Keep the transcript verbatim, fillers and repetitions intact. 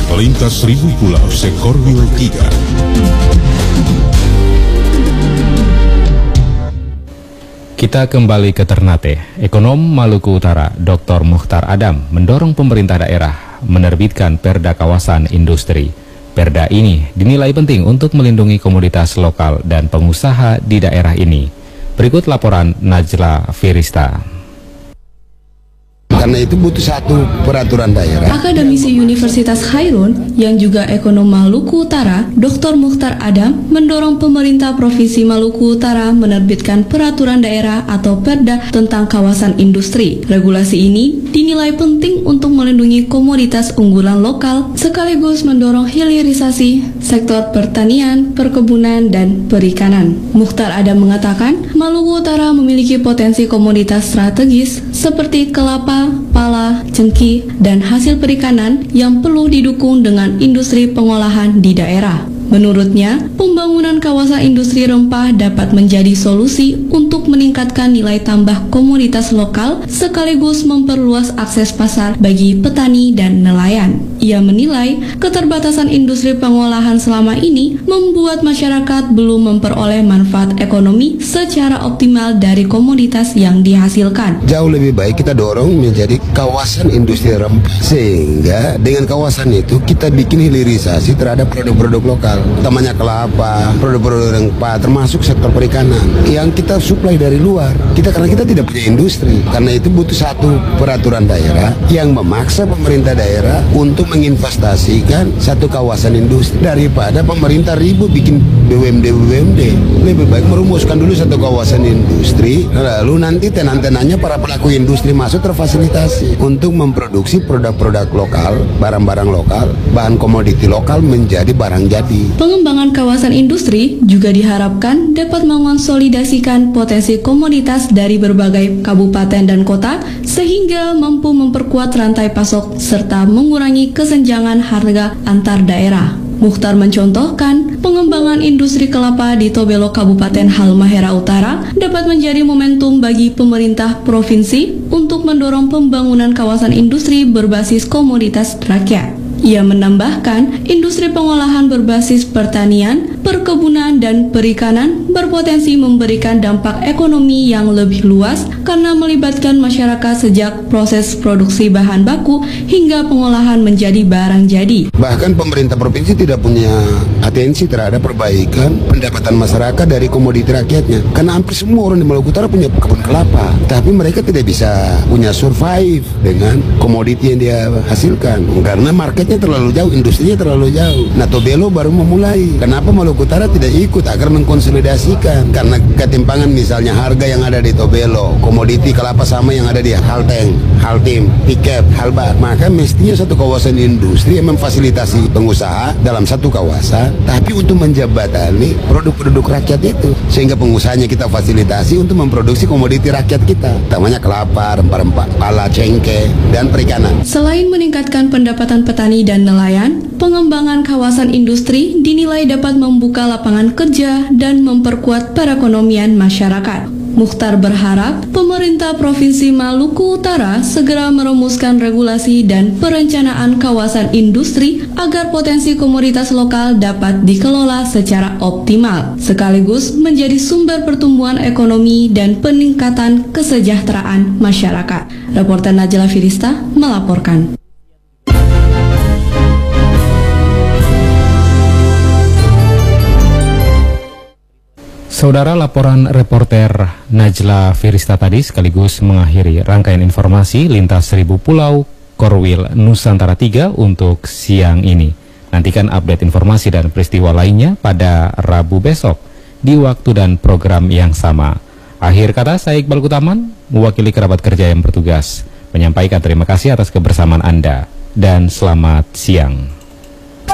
Lintas Seribu Pulau Sekorwil tiga. Kita kembali ke Ternate. Ekonom Maluku Utara, Doktor Mukhtar Adam, mendorong pemerintah daerah menerbitkan Perda Kawasan Industri. Perda ini dinilai penting untuk melindungi komoditas lokal dan pengusaha di daerah ini. Berikut laporan Najla Firista. Karena itu butuh satu peraturan daerah. Akademisi Universitas Khairun yang juga ekonom Maluku Utara, Doktor Mukhtar Adam, mendorong pemerintah Provinsi Maluku Utara menerbitkan peraturan daerah atau Perda tentang kawasan industri. Regulasi ini dinilai penting untuk melindungi komoditas unggulan lokal sekaligus mendorong hilirisasi sektor pertanian, perkebunan, dan perikanan. Mukhtar Adam mengatakan, Maluku Utara memiliki potensi komoditas strategis seperti kelapa, pala, cengkih, dan hasil perikanan yang perlu didukung dengan industri pengolahan di daerah. Menurutnya, pembangunan kawasan industri rempah dapat menjadi solusi untuk meningkatkan nilai tambah komoditas lokal sekaligus memperluas akses pasar bagi petani dan nelayan. Ia menilai keterbatasan industri pengolahan selama ini membuat masyarakat belum memperoleh manfaat ekonomi secara optimal dari komoditas yang dihasilkan. Jauh lebih baik kita dorong menjadi kawasan industri rempah, sehingga dengan kawasan itu kita bikin hilirisasi terhadap produk-produk lokal, utamanya kelapa, produk-produk rempah, termasuk sektor perikanan yang kita suplai dari luar. Kita karena kita tidak punya industri, karena itu butuh satu peraturan daerah yang memaksa pemerintah daerah untuk menginvestasikan satu kawasan industri daripada pemerintah ribut bikin B U M D B U M D. Lebih baik merumuskan dulu satu kawasan industri, lalu nanti tenan-tenannya para pelaku industri masuk terfasilitasi untuk memproduksi produk-produk lokal, barang-barang lokal, bahan komoditi lokal menjadi barang jadi. Pengembangan kawasan industri juga diharapkan dapat mengonsolidasikan potensi komoditas dari berbagai kabupaten dan kota sehingga mampu memperkuat rantai pasok serta mengurangi kesenjangan harga antar daerah. Mukhtar mencontohkan, pengembangan industri kelapa di Tobelo Kabupaten Halmahera Utara dapat menjadi momentum bagi pemerintah provinsi untuk mendorong pembangunan kawasan industri berbasis komoditas rakyat. Ia menambahkan, industri pengolahan berbasis pertanian, perkebunan, dan perikanan berpotensi memberikan dampak ekonomi yang lebih luas karena melibatkan masyarakat sejak proses produksi bahan baku hingga pengolahan menjadi barang jadi. Bahkan pemerintah provinsi tidak punya atensi terhadap perbaikan pendapatan masyarakat dari komoditi rakyatnya. Karena hampir semua orang di Maluku Utara punya kebun kelapa, tapi mereka tidak bisa punya survive dengan komoditi yang dia hasilkan karena market terlalu jauh, industrinya terlalu jauh. Nah, Tobelo baru memulai. Kenapa Maluku Utara tidak ikut agar mengkonsolidasikan? Karena ketimpangan misalnya harga yang ada di Tobelo, komoditi kelapa sama yang ada di Halteng, Haltim, Pikep, Halbar. Maka mestinya satu kawasan industri yang memfasilitasi pengusaha dalam satu kawasan, tapi untuk menjabatani produk-produk rakyat itu, sehingga pengusahanya kita fasilitasi untuk memproduksi komoditi rakyat kita, utamanya kelapa, rempah-rempah, pala, cengkeh, dan perikanan. Selain meningkatkan pendapatan petani dan nelayan, pengembangan kawasan industri dinilai dapat membuka lapangan kerja dan memperkuat perekonomian masyarakat. Mukhtar berharap pemerintah Provinsi Maluku Utara segera merumuskan regulasi dan perencanaan kawasan industri agar potensi komoditas lokal dapat dikelola secara optimal, sekaligus menjadi sumber pertumbuhan ekonomi dan peningkatan kesejahteraan masyarakat. Reporter Najla Firista melaporkan. Saudara, laporan reporter Najla Firista tadi sekaligus mengakhiri rangkaian informasi Lintas Seribu Pulau Korwil Nusantara tiga untuk siang ini. Nantikan update informasi dan peristiwa lainnya pada Rabu besok di waktu dan program yang sama. Akhir kata, saya Iqbal Kutaman, mewakili kerabat kerja yang bertugas, menyampaikan terima kasih atas kebersamaan Anda dan selamat siang.